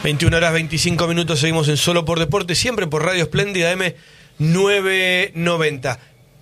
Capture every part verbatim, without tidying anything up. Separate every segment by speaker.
Speaker 1: veintiuna horas veinticinco minutos, seguimos en Solo por Deporte, siempre por Radio Espléndida M novecientos noventa.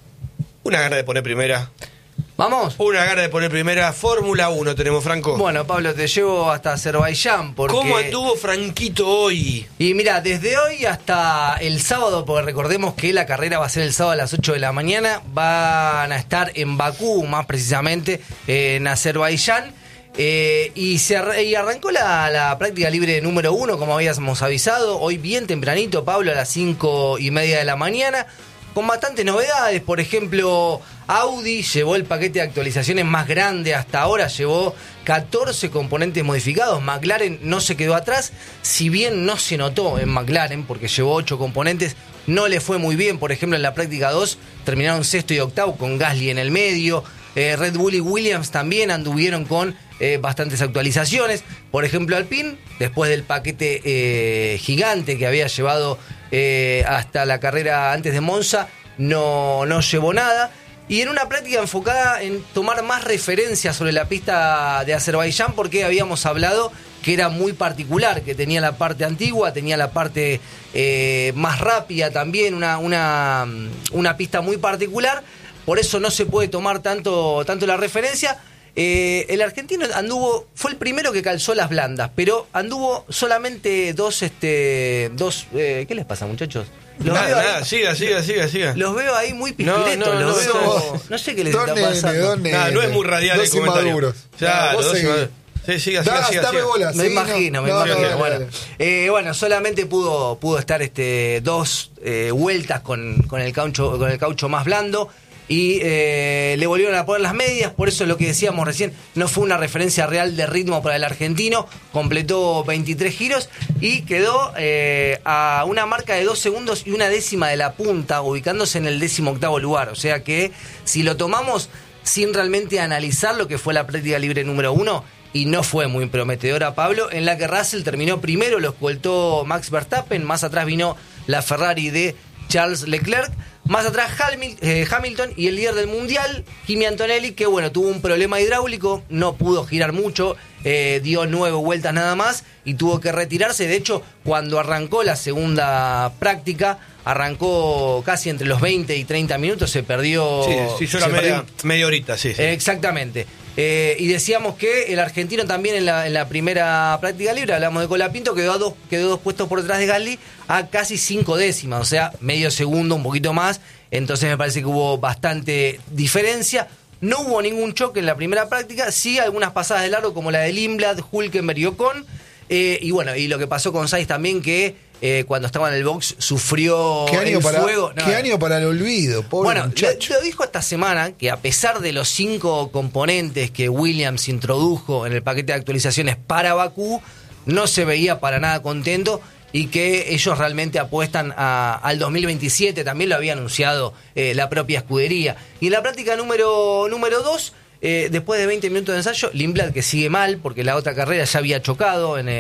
Speaker 1: Una gana de poner primera.
Speaker 2: ¿Vamos?
Speaker 1: Una gana de poner primera. Fórmula uno tenemos, Franco.
Speaker 2: Bueno, Pablo, te llevo hasta Azerbaiyán porque...
Speaker 1: ¿Cómo anduvo Franquito hoy?
Speaker 2: Y mira, desde hoy hasta el sábado, porque recordemos que la carrera va a ser el sábado a las ocho de la mañana, van a estar en Bakú, más precisamente, en Azerbaiyán. Eh, y, se ar- y arrancó la, la práctica libre número uno, como habíamos avisado, hoy bien tempranito, Pablo, a las cinco y media de la mañana, con bastantes novedades. Por ejemplo, Audi llevó el paquete de actualizaciones más grande hasta ahora, llevó catorce componentes modificados. McLaren no se quedó atrás, si bien no se notó en McLaren, porque llevó ocho componentes, no le fue muy bien. Por ejemplo, en la práctica dos terminaron sexto y octavo con Gasly en el medio. eh, Red Bull y Williams también anduvieron con eh, bastantes actualizaciones. Por ejemplo, Alpine, después del paquete eh, gigante que había llevado eh, hasta la carrera antes de Monza, no, no llevó nada. Y en una práctica enfocada en tomar más referencias sobre la pista de Azerbaiyán, porque habíamos hablado que era muy particular, que tenía la parte antigua, tenía la parte eh, más rápida también, una, una, una pista muy particular. Por eso no se puede tomar tanto, tanto la referencia. Eh, el argentino anduvo, fue el primero que calzó las blandas, pero anduvo solamente dos, este, dos, eh, ¿qué les pasa, muchachos? Los
Speaker 1: Nada,
Speaker 2: veo ahí-
Speaker 1: nada, siga, siga, siga, siga.
Speaker 2: Los veo ahí muy pispiretos,
Speaker 1: No, no,
Speaker 2: los
Speaker 1: no,
Speaker 2: veo,
Speaker 1: no.
Speaker 2: no sé qué les está
Speaker 3: Don nene,
Speaker 2: pasando.
Speaker 3: don nene.
Speaker 1: Nah, no es muy radial
Speaker 3: Dos
Speaker 1: el comentario.
Speaker 3: inmaduros.
Speaker 1: Claro,
Speaker 3: Vos
Speaker 1: dos
Speaker 3: seguí.
Speaker 1: inmaduros. Sí, siga, siga,
Speaker 3: Da-
Speaker 1: siga,
Speaker 3: dame
Speaker 1: siga.
Speaker 3: bola,
Speaker 2: Me
Speaker 3: sí,
Speaker 2: imagino,
Speaker 3: no,
Speaker 2: me
Speaker 3: no,
Speaker 2: imagino.
Speaker 3: no, no,
Speaker 2: bueno,
Speaker 3: no.
Speaker 2: Eh, bueno, solamente pudo, pudo estar este, dos eh, vueltas con, con, el caucho, con el caucho más blando. Y eh, le volvieron a poner las medias, por eso es lo que decíamos recién, no fue una referencia real de ritmo para el argentino, completó veintitrés giros y quedó eh, a una marca de dos segundos y una décima de la punta, ubicándose en el décimo octavo lugar. O sea que si lo tomamos sin realmente analizar lo que fue la práctica libre número uno, y no fue muy prometedora, Pablo, en la que Russell terminó primero, lo escoltó Max Verstappen, más atrás vino la Ferrari de Charles Leclerc, más atrás Hamil- eh, Hamilton y el líder del mundial, Kimi Antonelli, que bueno, tuvo un problema hidráulico, no pudo girar mucho, eh, dio nueve vueltas nada más y tuvo que retirarse. De hecho, cuando arrancó la segunda práctica, arrancó casi entre los veinte y treinta minutos, se perdió.
Speaker 1: Sí, sí, yo era
Speaker 2: se
Speaker 1: media,
Speaker 2: perdió-
Speaker 1: media horita, sí, sí.
Speaker 2: Exactamente. Eh, y decíamos que el argentino también en la, en la primera práctica libre, hablamos de Colapinto, quedó a dos, quedó dos puestos por detrás de Gasly a casi cinco décimas, o sea, medio segundo, un poquito más. Entonces me parece que hubo bastante diferencia. No hubo ningún choque en la primera práctica, sí algunas pasadas de largo como la de Lindblad, Hülkenberg y Ocon. Eh, y bueno, y lo que pasó con Sainz también, que eh, cuando estaba en el box sufrió
Speaker 3: ¿Qué año,
Speaker 2: el
Speaker 3: para,
Speaker 2: fuego. No,
Speaker 3: ¿Qué año para el olvido? Pobre
Speaker 2: bueno,
Speaker 3: muchacho.
Speaker 2: lo, lo dijo esta semana que a pesar de los cinco componentes que Williams introdujo en el paquete de actualizaciones para Bakú, no se veía para nada contento y que ellos realmente apuestan a, al dos mil veintisiete, también lo había anunciado eh, la propia escudería. Y en la práctica número número dos, eh, después de veinte minutos de ensayo, Lindblad, que sigue mal porque la otra carrera ya había chocado en...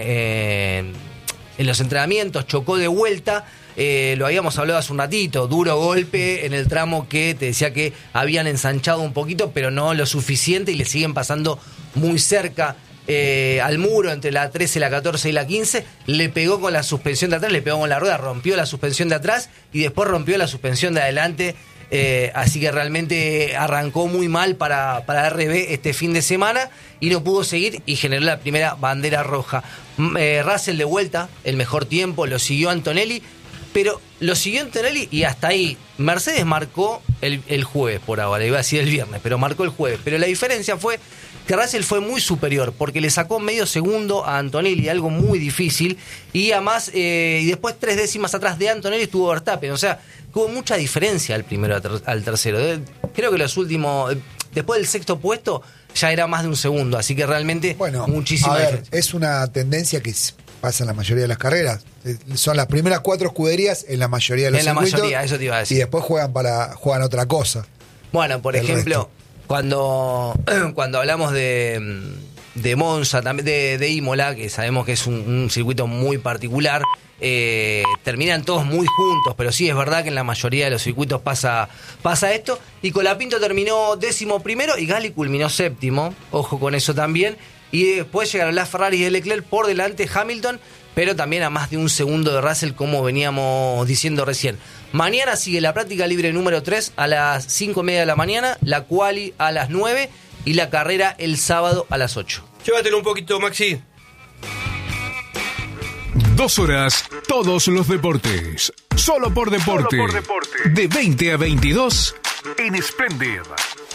Speaker 2: en En los entrenamientos, chocó de vuelta, eh, lo habíamos hablado hace un ratito, duro golpe en el tramo que te decía que habían ensanchado un poquito, pero no lo suficiente y le siguen pasando muy cerca eh, al muro entre la trece, la catorce y la quince, le pegó con la suspensión de atrás, le pegó con la rueda, rompió la suspensión de atrás y después rompió la suspensión de adelante. Eh, así que realmente arrancó muy mal para, para R B este fin de semana y no pudo seguir y generó la primera bandera roja. Eh, Russell de vuelta, el mejor tiempo, lo siguió Antonelli, pero lo siguió Antonelli y hasta ahí. Mercedes marcó el, el jueves por ahora, iba a decir el viernes, pero marcó el jueves. Pero la diferencia fue que Russell fue muy superior porque le sacó medio segundo a Antonelli, algo muy difícil, y además, eh, y después tres décimas atrás de Antonelli estuvo Verstappen, o sea, hubo mucha diferencia al primero al tercero. Creo que los últimos, después del sexto puesto, ya era más de un segundo, así que realmente
Speaker 3: Bueno,
Speaker 2: muchísima
Speaker 3: a ver,
Speaker 2: diferencia.
Speaker 3: es una tendencia que pasa en la mayoría de las carreras. Eh, Son las primeras cuatro escuderías en la mayoría de los
Speaker 2: En la
Speaker 3: circuitos,
Speaker 2: mayoría, eso te iba a decir.
Speaker 3: y después juegan para juegan otra cosa.
Speaker 2: Bueno, por
Speaker 3: el
Speaker 2: ejemplo,
Speaker 3: resto.
Speaker 2: cuando cuando hablamos de, de Monza, también de, de Imola, que sabemos que es un, un circuito muy particular, eh, terminan todos muy juntos, pero sí es verdad que en la mayoría de los circuitos pasa, pasa esto. Y Colapinto terminó décimo primero y Gasly culminó séptimo, ojo con eso también. y después llegaron las Ferrari de Leclerc por delante Hamilton, pero también a más de un segundo de Russell, como veníamos diciendo recién. Mañana sigue la práctica libre número tres a las cinco y media de la mañana, la quali a las nueve y la carrera el sábado a las ocho.
Speaker 1: Llévatelo un poquito, Maxi.
Speaker 4: Dos horas, todos los deportes. Solo por deporte.
Speaker 5: Solo por deporte.
Speaker 4: De veinte a veintidós en Splendid.